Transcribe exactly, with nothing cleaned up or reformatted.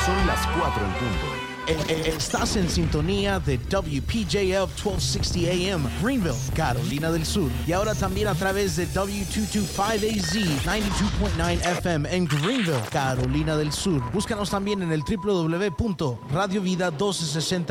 Son las cuatro en punto. Eh, eh, Estás en sintonía de W P J L twelve sixty A M, Greenville, Carolina del Sur. Y ahora también a través de W doscientos veinticinco A Z noventa y dos punto nueve F M en Greenville, Carolina del Sur. Búscanos también en el w w w punto radio vida mil doscientos sesenta